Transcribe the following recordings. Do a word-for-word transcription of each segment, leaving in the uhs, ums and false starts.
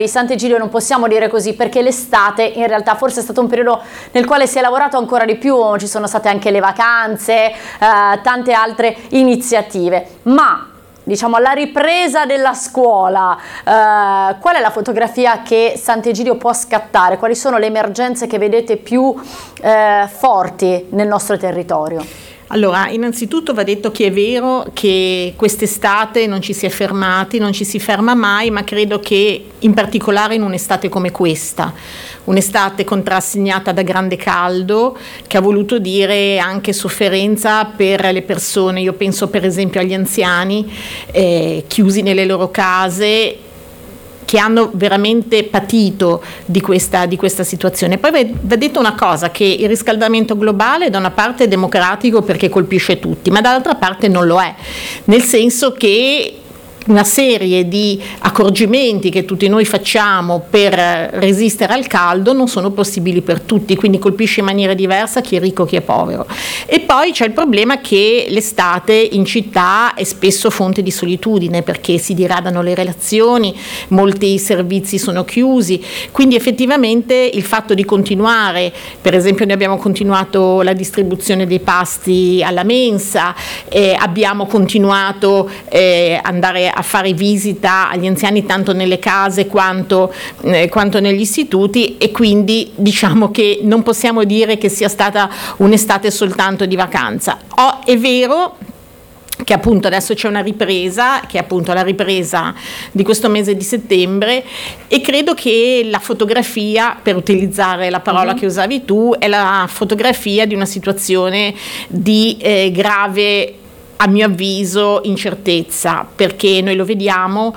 Sant'Egidio non possiamo dire così, perché l'estate in realtà forse è stato un periodo nel quale si è lavorato ancora di più, ci sono state anche le vacanze, eh, tante altre iniziative, ma diciamo alla ripresa della scuola, eh, qual è la fotografia che Sant'Egidio può scattare? Quali sono le emergenze che vedete più eh, forti nel nostro territorio? Allora, innanzitutto va detto che è vero che quest'estate non ci si è fermati, non ci si ferma mai, ma credo che in particolare in un'estate come questa, un'estate contrassegnata da grande caldo, che ha voluto dire anche sofferenza per le persone. Io penso per esempio agli anziani eh, chiusi nelle loro case, che hanno veramente patito di questa, di questa situazione. Poi va detto una cosa, che il riscaldamento globale da una parte è democratico perché colpisce tutti, ma dall'altra parte non lo è, nel senso che una serie di accorgimenti che tutti noi facciamo per resistere al caldo non sono possibili per tutti, quindi colpisce in maniera diversa chi è ricco, chi è povero. E poi c'è il problema che l'estate in città è spesso fonte di solitudine, perché si diradano le relazioni, molti servizi sono chiusi, quindi effettivamente il fatto di continuare, per esempio noi abbiamo continuato la distribuzione dei pasti alla mensa, eh, abbiamo continuato eh, andare a fare visita agli anziani tanto nelle case quanto, eh, quanto negli istituti, e quindi diciamo che non possiamo dire che sia stata un'estate soltanto di vacanza. Oh, è vero che appunto adesso c'è una ripresa, che è appunto la ripresa di questo mese di settembre, e credo che la fotografia, per utilizzare la parola uh-huh. che usavi tu, è la fotografia di una situazione di eh, grave, a mio avviso, incertezza, perché noi lo vediamo,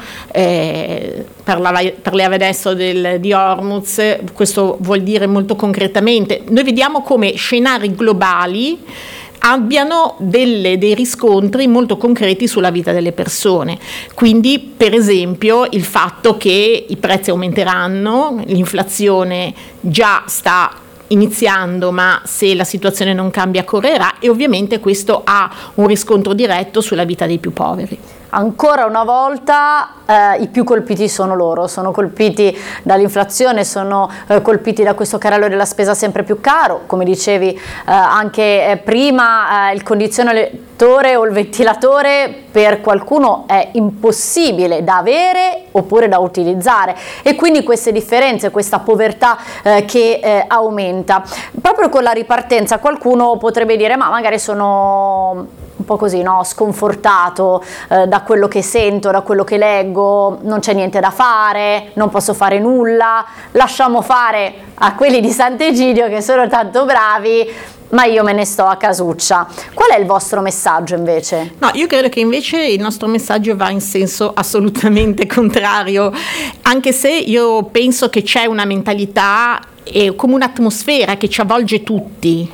eh, parlava, parlava adesso del, di Hormuz, questo vuol dire molto concretamente, noi vediamo come scenari globali abbiano delle, dei riscontri molto concreti sulla vita delle persone. Quindi per esempio il fatto che i prezzi aumenteranno, l'inflazione già sta iniziando, ma se la situazione non cambia correrà, e ovviamente questo ha un riscontro diretto sulla vita dei più poveri. Ancora una volta eh, i più colpiti sono loro, sono colpiti dall'inflazione, sono eh, colpiti da questo carrello della spesa sempre più caro, come dicevi eh, anche eh, prima, eh, il condizionatore o il ventilatore per qualcuno è impossibile da avere oppure da utilizzare, e quindi queste differenze, questa povertà eh, che eh, aumenta. Proprio con la ripartenza qualcuno potrebbe dire: ma magari sono un po' così, no, sconfortato eh, da quello che sento, da quello che leggo, non c'è niente da fare, non posso fare nulla, lasciamo fare a quelli di Sant'Egidio che sono tanto bravi, ma io me ne sto a casuccia. Qual è il vostro messaggio invece? No, io credo che invece il nostro messaggio va in senso assolutamente contrario, anche se io penso che c'è una mentalità e come un'atmosfera che ci avvolge tutti,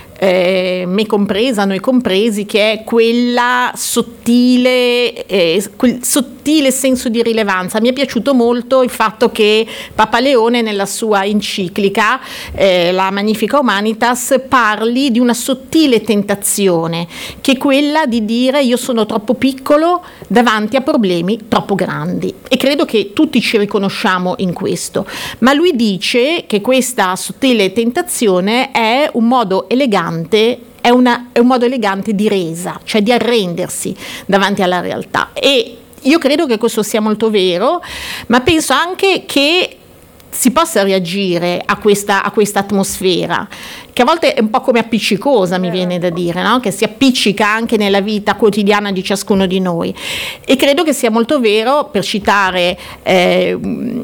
Eh, me compresa, noi compresi, che è quella sottile, eh, quel sottile senso di rilevanza. Mi è piaciuto molto il fatto che Papa Leone nella sua enciclica, eh, la Magnificat Humanitas, parli di una sottile tentazione, che è quella di dire: io sono troppo piccolo davanti a problemi troppo grandi, e credo che tutti ci riconosciamo in questo, ma lui dice che questa sottile tentazione è un modo elegante È, una, è un modo elegante di resa, cioè di arrendersi davanti alla realtà, e io credo che questo sia molto vero, ma penso anche che si possa reagire a questa, a questa atmosfera, che a volte è un po' come appiccicosa, mi viene da dire, no? Che si appiccica anche nella vita quotidiana di ciascuno di noi, e credo che sia molto vero, per citare eh,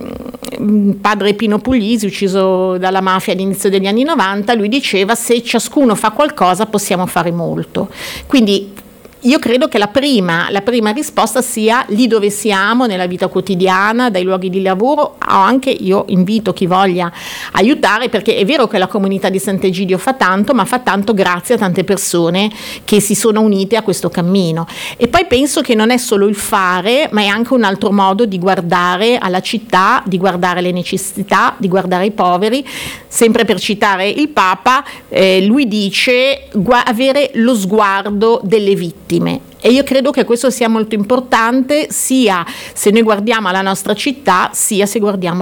padre Pino Puglisi, ucciso dalla mafia all'inizio degli anni novanta, lui diceva: se ciascuno fa qualcosa possiamo fare molto. Quindi io credo che la prima, la prima risposta sia lì dove siamo, nella vita quotidiana, dai luoghi di lavoro. Anche io invito chi voglia aiutare, perché è vero che la comunità di Sant'Egidio fa tanto, ma fa tanto grazie a tante persone che si sono unite a questo cammino. E poi penso che non è solo il fare, ma è anche un altro modo di guardare alla città, di guardare le necessità, di guardare i poveri. Sempre per citare il Papa, eh, lui dice gu- avere lo sguardo delle vittime. ottime. E io credo che questo sia molto importante, sia se noi guardiamo alla nostra città, sia se guardiamo